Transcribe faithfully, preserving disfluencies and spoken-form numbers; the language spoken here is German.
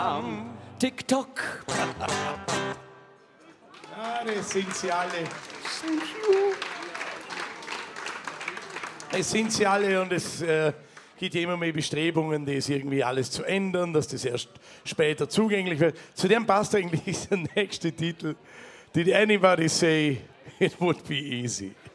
am TikTok. Ja, das sind sie alle. Es sind sie alle und es äh, gibt immer mehr Bestrebungen, das irgendwie alles zu ändern, dass das erst später zugänglich wird. Zu dem passt eigentlich der nächste Titel. Did anybody say it would be easy?